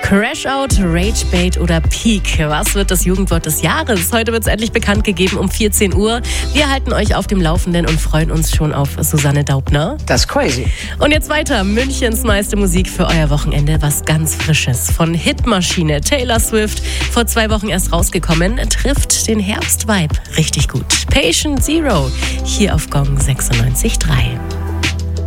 Crash Out, Rage Bait oder Peak. Was wird das Jugendwort des Jahres? Heute wird es endlich bekannt gegeben um 14 Uhr. Wir halten euch auf dem Laufenden und freuen uns schon auf Susanne Daubner. Das ist crazy. Und jetzt weiter. Münchens meiste Musik für euer Wochenende. Was ganz Frisches. Von Hitmaschine Taylor Swift. Vor 2 Wochen erst rausgekommen. Trifft den Herbst-Vibe richtig gut. Patient Zero. Hier auf Gong 96.3.